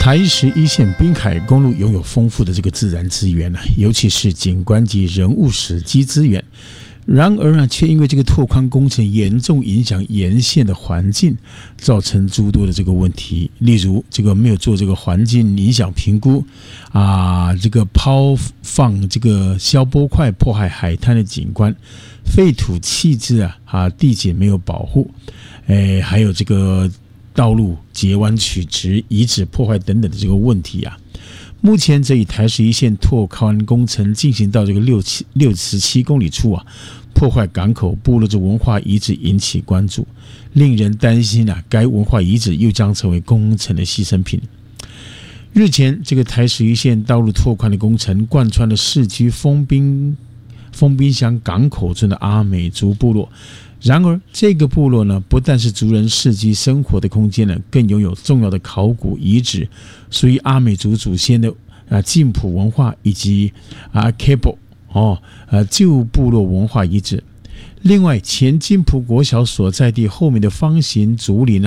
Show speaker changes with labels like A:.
A: 台11线滨海公路拥有丰富的这个自然资源尤其是景观及人物史迹资源。然而却因为这个拓宽工程严重影响沿线的环境，造成诸多的这个问题。例如，这个没有做这个环境影响评估这个抛放这个消波块迫害海滩的景观，废土弃置地景没有保护，还有这个道路截弯曲直、遗址破坏等等的这个问题目前这以台11线拓宽工程进行到这个67公里处破坏港口部落的文化遗址引起关注，令人担心该文化遗址又将成为工程的牺牲品。日前，这个台11线道路拓宽的工程贯穿了市区丰滨乡港口村的阿美族部落。然而，这个部落不但是族人世居生活的空间更拥有重要的考古遗址，属于阿美族祖先的晋普文化以及Kebo旧部落文化遗址。另外，前金浦国小所在地后面的方形竹林